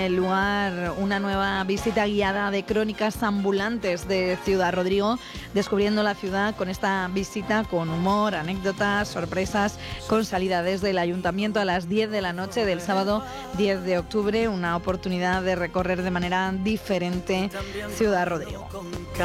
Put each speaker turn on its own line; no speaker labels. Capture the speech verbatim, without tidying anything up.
el lugar una nueva visita guiada de crónicas ambulantes de Ciudad Rodrigo, descubriendo la ciudad con esta visita con humor, anécdotas, sorpresas, con salida desde el Ayuntamiento a las diez de la noche del sábado diez de octubre, una oportunidad de recorrer de manera diferente Ciudad Rodrigo.